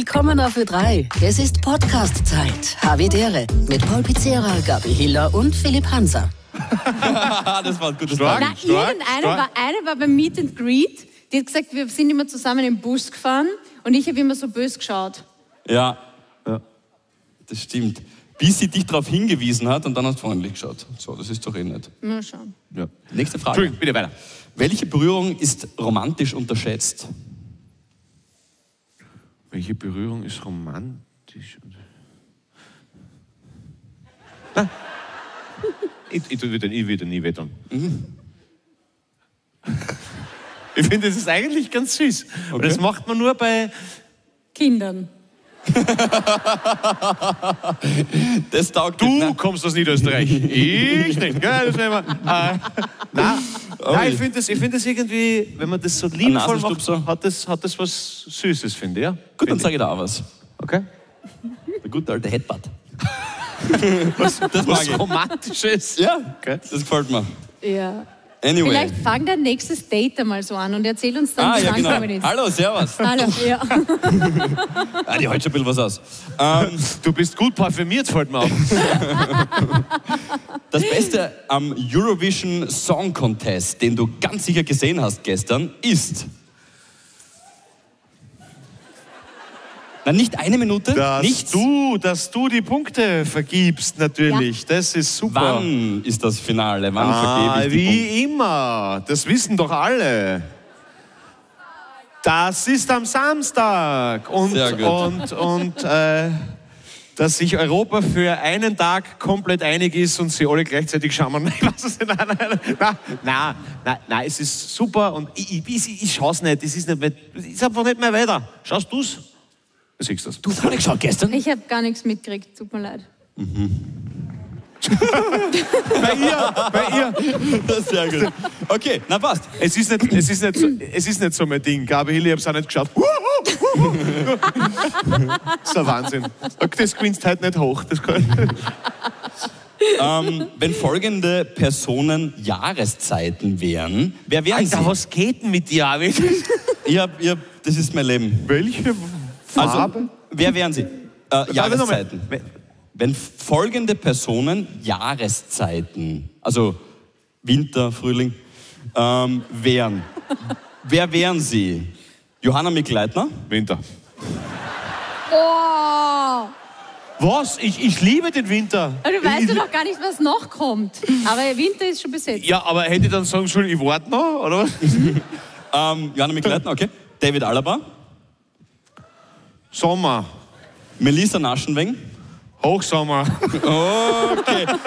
Willkommen auf Ö3. Es ist Podcast-Zeit. Havidere. Mit Paul Pizzera, Gabi Hiller und Philipp Hanser. Das war ein gutes Frage. Eine war beim Meet and Greet. Die hat gesagt, wir sind immer zusammen im Bus gefahren und ich habe immer so böse geschaut. Ja, das stimmt. Bis sie dich darauf hingewiesen hat und dann hast du freundlich geschaut. So, das ist doch eh nicht. Mal schauen. Ja. Nächste Frage. Bitte weiter. Welche Berührung ist romantisch unterschätzt? Welche Berührung ist romantisch? Ah. Ich würde nie wettern. Ich finde, das ist eigentlich ganz süß. Okay. Und das macht man nur bei Kindern. Das taugt Du nicht, ne? kommst aus Niederösterreich. Ich nicht. Gell? Das nein, ich finde das irgendwie, wenn man das so liebevoll macht, hat das was Süßes, finde ich. Ja? Gut, dann sage ich da auch was. Okay. Der gute alte Headbutt. Das mag ich. Romantisches. Ja, okay. Das gefällt mir. Ja. Anyway. Vielleicht fang dein nächstes Date einmal so an und erzähl uns dann, wie genau. langsam es ist. Hallo, servus. Hallo, ja. Die hält schon ein bisschen was aus. Du bist gut parfümiert, fällt mir auf. Das Beste am Eurovision Song Contest, den du ganz sicher gesehen hast gestern, ist... Na, nicht eine Minute, nichts. Dass du die Punkte vergibst, natürlich. Ja. Das ist super. Wann ist das Finale? Wann vergebe ich die Punkte? Wie immer. Das wissen doch alle. Das ist am Samstag. Sehr gut. Dass sich Europa für einen Tag komplett einig ist und sie alle gleichzeitig schauen. Nein, es ist super und ich schaue es nicht. Es ist einfach nicht mehr weiter. Schaust du es? Du siehst das. Du hast auch nicht geschaut gestern? Ich habe gar nichts mitgekriegt, tut mir leid. Bei ihr. Das ist sehr gut. Okay, na passt. Es ist nicht so mein Ding. Gabi Hiller, ich habe es auch nicht geschaut. Das ist ein Wahnsinn. Das gewinnst halt nicht hoch. Das wenn folgende Personen Jahreszeiten wären, wer wären Alter, sie? was geht denn mit dir? Das ist mein Leben. Welche Farbe? Also, wer wären sie? Jahreszeiten. Wenn folgende Personen Jahreszeiten, also Winter, Frühling, wären, wer wären sie? Johanna Mikl-Leitner? Winter. Oh! Was? Ich liebe den Winter. Aber du weißt ja noch gar nicht, was noch kommt. Aber Winter ist schon besetzt. Ja, aber hätte ich dann sagen sollen, ich warte noch, oder was? Johanna Mikl-Leitner, okay. David Alaba? Sommer. Melissa Naschenweng? Hochsommer. Okay.